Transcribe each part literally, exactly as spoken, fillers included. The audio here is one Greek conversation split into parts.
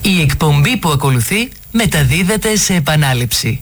Η εκπομπή που ακολουθεί μεταδίδεται σε επανάληψη.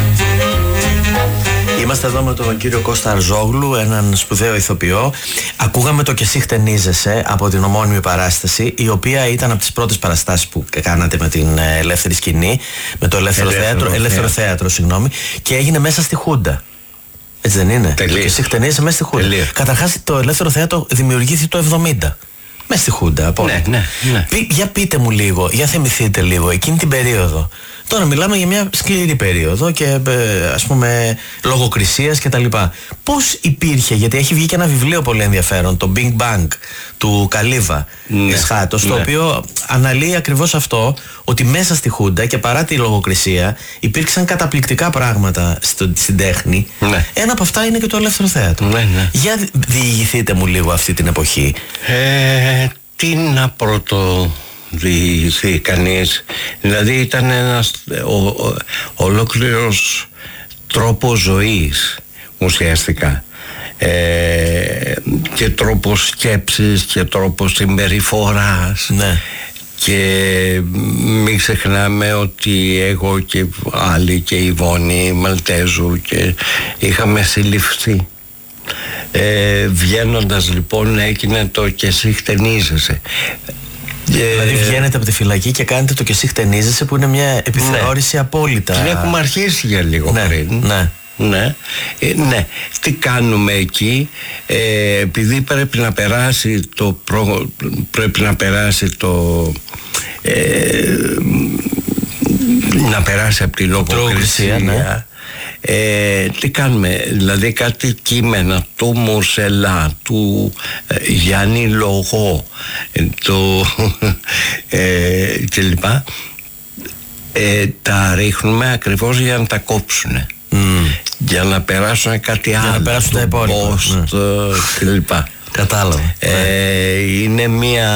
Είμαστε εδώ με τον κύριο Κώστα Αρζόγλου, έναν σπουδαίο ηθοποιό. Ακούγαμε το «Και εσύ χτενίζεσαι» από την ομώνυμη παράσταση, η οποία ήταν από τις πρώτες παραστάσεις που κάνατε με την Ελεύθερη Σκηνή, με το Ελεύθερο, ελεύθερο Θέατρο, θέατρο. Ελεύθερο Θέατρο, συγγνώμη, και έγινε μέσα στη Χούντα. Έτσι δεν είναι? Τελείως. Και εσύ χτενίζεσαι μέσα στη Χούντα. Καταρχάς, το Ελεύθερο Θέατρο δημιουργήθηκε το εβδομήντα. Μέσα στη Χούντα, από ναι, ναι, ναι. Πη, για πείτε μου λίγο, για θυμηθείτε λίγο εκείνη την περίοδο. Τώρα μιλάμε για μια σκληρή περίοδο και ας πούμε λογοκρισίας και τα λοιπά. Πώς υπήρχε, γιατί έχει βγει και ένα βιβλίο πολύ ενδιαφέρον, το Big Bang του Καλίβα, ναι, Εσχάτος, ναι, το οποίο αναλύει ακριβώς αυτό, ότι μέσα στη Χούντα και παρά τη λογοκρισία υπήρξαν καταπληκτικά πράγματα στο, στην τέχνη. Ναι. Ένα από αυτά είναι και το Ελεύθερο Θέατρο. Ναι, ναι. Για διηγηθείτε μου λίγο αυτή την εποχή. Ε, τι να πρώτο διηγηθεί κανείς, δηλαδή ήταν ένας ο, ο, ολόκληρος τρόπος ζωής ουσιαστικά, ε, και τρόπος σκέψης και τρόπος συμπεριφοράς, ναι. Και μην ξεχνάμε ότι εγώ και άλλοι και η Βόνη Μαλτέζου και είχαμε συλληφθεί. Ε, βγαίνοντας λοιπόν έγινε το «Και εσύ χτενίζεσαι». Δηλαδή βγαίνετε από τη φυλακή και κάνετε το «Και εσύ χτενίζεσαι», που είναι μια επιθεώρηση, ναι, απόλυτα. Την έχουμε αρχίσει για λίγο, ναι, πριν. Ναι. Ναι. Ε, ναι. Τι κάνουμε εκεί, ε, επειδή πρέπει να περάσει το προ... πρέπει να περάσει το ε, να περάσει από τη λογοκρισία, ναι. Ε, τι κάνουμε, δηλαδή κάτι κείμενα του Μουρσελά, του ε, Γιάννη Λογό, ε, το ε, και λοιπά, ε, τα ρίχνουμε ακριβώς για να τα κόψουνε, mm. για να περάσουν κάτι για άλλο, να περάσουν τα υπόλοιπα, post, ναι, και λοιπά. Κατάλαβα. Ε, είναι μια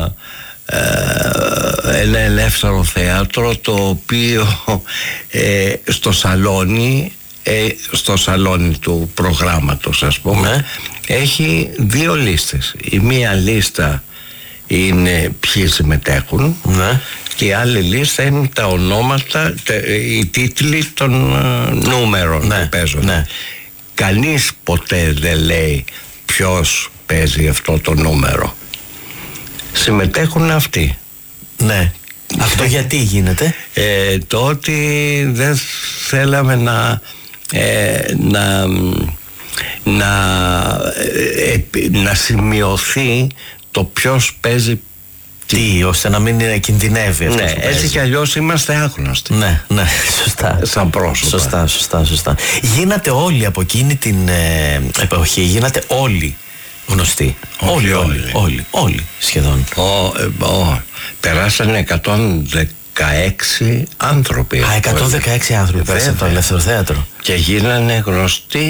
ένα ελεύθερο θέατρο, το οποίο ε, στο σαλόνι ε, στο σαλόνι του προγράμματος, ας πούμε, ναι, έχει δύο λίστες. Η μία λίστα είναι ποιοι συμμετέχουν, ναι, και η άλλη λίστα είναι τα ονόματα, οι τίτλοι των uh, νούμερων, ναι, που παίζουν, ναι. Κανείς ποτέ δεν λέει ποιος παίζει αυτό το νούμερο. Συμμετέχουν αυτοί. Ναι. Αυτό γιατί γίνεται? Ε, το ότι δεν θέλαμε να ε, να να, ε, να σημειωθεί το ποιος παίζει τι, ώστε να μην κινδυνεύει αυτό. Ναι, έτσι κι αλλιώς είμαστε άγνωστοι. Ναι, ναι, σωστά. Σαν πρόσωπα. Σωστά, σωστά, σωστά. Γίνατε όλοι από εκείνη την ε, εποχή, γίνατε όλοι γνωστοί. Όλοι, όλοι, όλοι, όλοι, όλοι σχεδόν. Ο, ε, ο, περάσανε εκατόν δεκαέξι άνθρωποι. Α, εκατόν δεκαέξι άνθρωποι πέρασαν το Ελεύθερο Θέατρο. Και γίνανε γνωστοί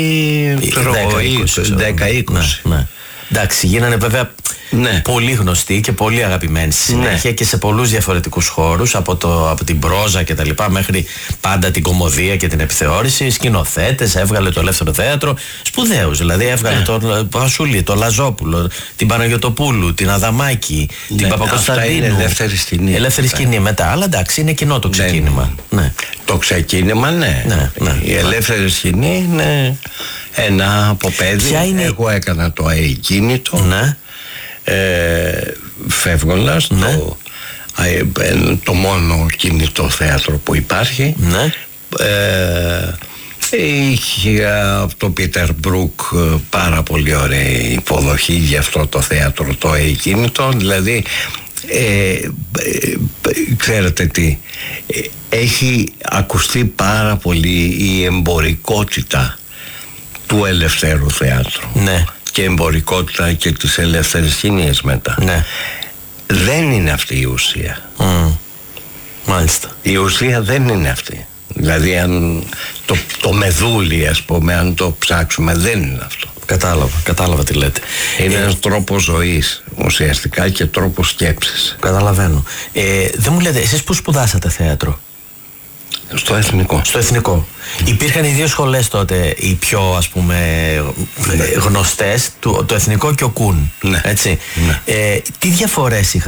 δέκα είκοσι. Ναι, ναι. Εντάξει, γίνανε βέβαια, ναι, πολύ γνωστοί και πολύ αγαπημένοι στη συνέχεια, ναι, και σε πολλούς διαφορετικούς χώρους, από, το, από την πρόζα και τα λοιπά μέχρι πάντα την κωμωδία και την επιθεώρηση. Σκηνοθέτες, έβγαλε το Ελεύθερο Θέατρο, σπουδαίους δηλαδή, έβγαλε, ναι, τον Πασούλη, τον Λαζόπουλο, την Παναγιωτοπούλου, την Αδαμάκη, ναι, την Παπακοσταντίνου. Είναι ελεύθερη σκηνή. Ελεύθερη σκηνή μετά, αλλά εντάξει, είναι κοινό το ξεκίνημα. Ναι. Ναι. Το ξεκίνημα, ναι. Ναι, ναι. Η ελεύθερη σκηνή είναι ένα από παιδί. Είναι... Εγώ έκανα το αεκίνητο, ναι, ε, φεύγοντας, ναι, το, ε, το μόνο κινητό θέατρο που υπάρχει, ναι, ε, είχε από το Πίτερ Μπρουκ πάρα πολύ ωραία υποδοχή για αυτό το θέατρο το αεκίνητο, δηλαδή ε, ε, ξέρετε τι, ε, έχει ακουστεί πάρα πολύ η εμπορικότητα του ελευθέρου θέατρου, ναι, και εμπορικότητα και της ελεύθερης σκηνής μετά, ναι. Δεν είναι αυτή η ουσία. Mm. Μάλιστα. Η ουσία δεν είναι αυτή. Δηλαδή αν το, το μεδούλι, ας πούμε, αν το ψάξουμε, δεν είναι αυτό. Κατάλαβα, κατάλαβα τι λέτε. Είναι ε, ένας τρόπος ζωής ουσιαστικά και τρόπος σκέψης. Καταλαβαίνω. ε, Δεν μου λέτε, εσείς που σπουδάσατε θέατρο? Στο Εθνικό. Στο Εθνικό. Mm. Υπήρχαν οι δύο σχολές τότε, οι πιο, ας πούμε, ναι, γνωστές, το, το Εθνικό και ο Κουν. Ναι. Έτσι. Ναι. Ε, τι διαφορές είχαν?